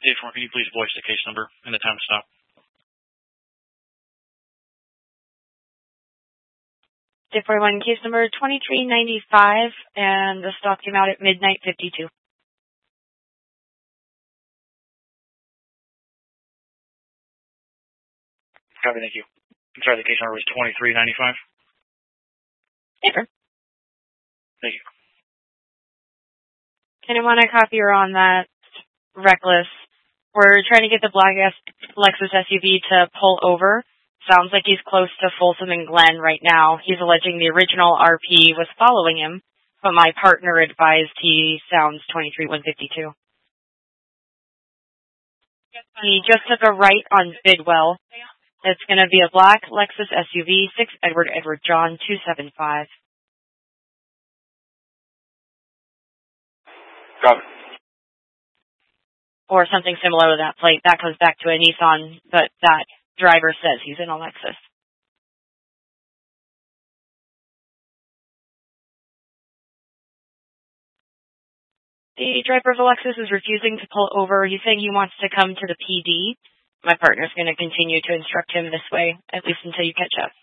Can you please voice the case number and the time to stop? Day 41, case number 2395, and the stop came out at midnight 52. Copy, thank you. I'm sorry, the case number was 2395? Yes, sir. Thank you. And I want a copy on that reckless. We're trying to get the black Lexus SUV to pull over. Sounds like he's close to Folsom and Glen right now. He's alleging the original RP was following him, but my partner advised he sounds 23152. He just took a right on Bidwell. It's going to be a black Lexus SUV, 6 Edward John 275. Copy. Or something similar to that plate. That comes back to a Nissan, but that driver says he's in a Lexus. The driver of the Lexus is refusing to pull over. He's saying he wants to come to the PD. My partner's going to continue to instruct him this way, at least until you catch up.